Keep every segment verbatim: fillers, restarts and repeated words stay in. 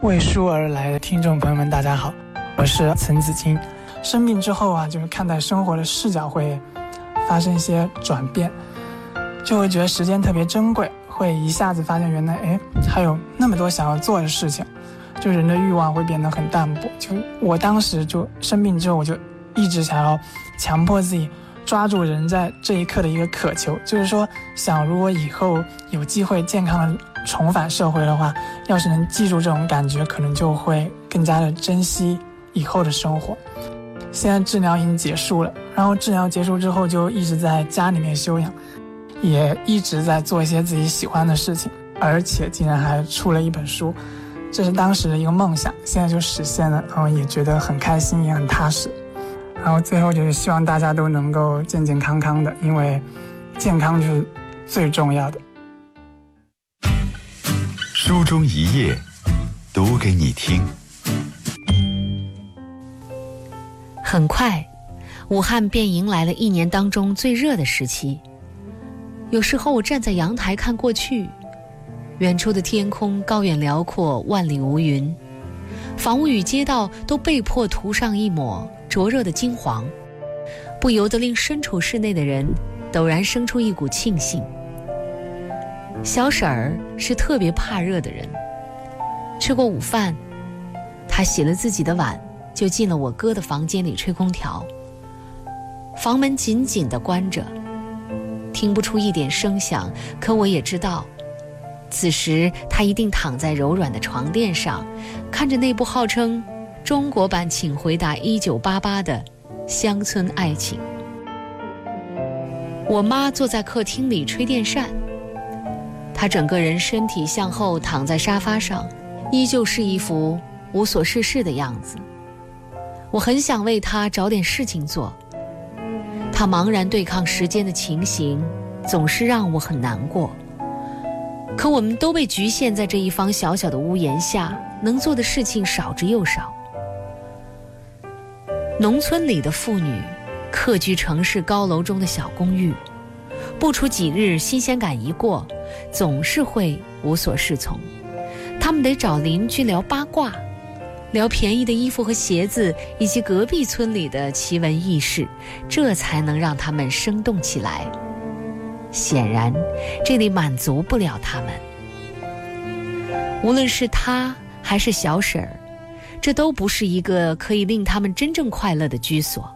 为书而来的听众朋友们，大家好，我是陈子金。生病之后啊，就是看待生活的视角会发生一些转变，就会觉得时间特别珍贵，会一下子发现原来哎还有那么多想要做的事情，就人的欲望会变得很淡薄。就我当时就生病之后，我就一直想要强迫自己抓住人在这一刻的一个渴求，就是说想如果以后有机会健康的重返社会的话，要是能记住这种感觉，可能就会更加的珍惜以后的生活。现在治疗已经结束了，然后治疗结束之后就一直在家里面休养，也一直在做一些自己喜欢的事情，而且竟然还出了一本书，这是当时的一个梦想，现在就实现了，然后也觉得很开心，也很踏实。然后最后就是希望大家都能够健健康康的，因为健康就是最重要的。 书中一页，读给你听。 很快，武汉便迎来了一年当中最热的时期。有时候我站在阳台看过去，远处的天空高远辽阔，万里无云，房屋与街道都被迫涂上一抹灼热的金黄，不由得令身处室内的人陡然生出一股庆幸。小婶儿是特别怕热的人，吃过午饭，她洗了自己的碗，就进了我哥的房间里吹空调。房门紧紧地关着，听不出一点声响，可我也知道，此时她一定躺在柔软的床垫上，看着那部号称中国版《请回答一九八八》的乡村爱情。我妈坐在客厅里吹电扇，她整个人身体向后躺在沙发上，依旧是一副无所事事的样子。我很想为她找点事情做，她茫然对抗时间的情形总是让我很难过。可我们都被局限在这一方小小的屋檐下，能做的事情少之又少。农村里的妇女客居城市高楼中的小公寓，不出几日新鲜感一过，总是会无所适从。他们得找邻居聊八卦，聊便宜的衣服和鞋子，以及隔壁村里的奇闻异事，这才能让他们生动起来。显然这里满足不了他们。无论是他还是小婶儿，这都不是一个可以令他们真正快乐的居所。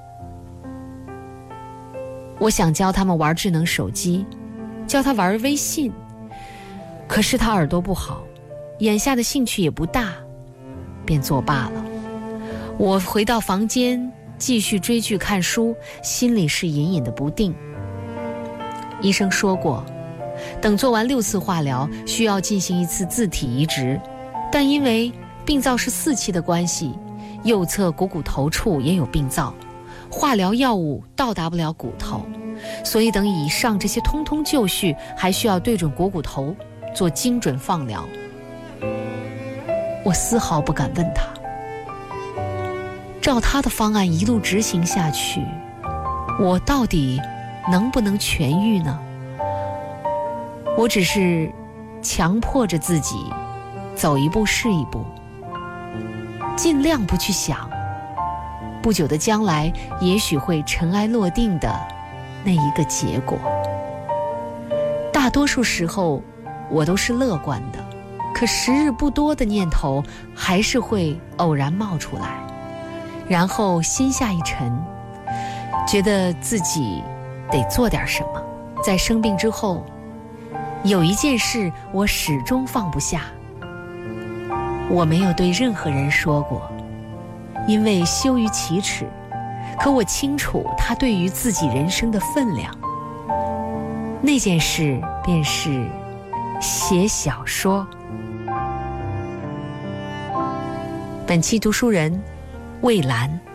我想教他们玩智能手机，教他玩微信，可是他耳朵不好，眼下的兴趣也不大，便作罢了。我回到房间继续追剧看书，心里是隐隐的不定。医生说过，等做完六次化疗需要进行一次自体移植，但因为病灶是四期的关系，右侧股骨头处也有病灶，化疗药物到达不了骨头，所以等以上这些通通就绪，还需要对准股骨头做精准放疗。我丝毫不敢问他，照他的方案一路执行下去，我到底能不能痊愈呢？我只是强迫着自己走一步是一步，尽量不去想不久的将来也许会尘埃落定的那一个结果。大多数时候我都是乐观的，可时日不多的念头还是会偶然冒出来，然后心下一沉，觉得自己得做点什么。在生病之后，有一件事我始终放不下，我没有对任何人说过，因为羞于启齿，可我清楚它对于自己人生的分量。那件事便是写小说。本期读书人魏兰。